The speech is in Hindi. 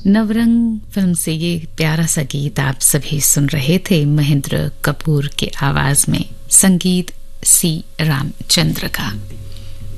नवरंग फिल्म से ये प्यारा सा गीत आप सभी सुन रहे थे महेंद्र कपूर के आवाज में, संगीत सी रामचंद्र का।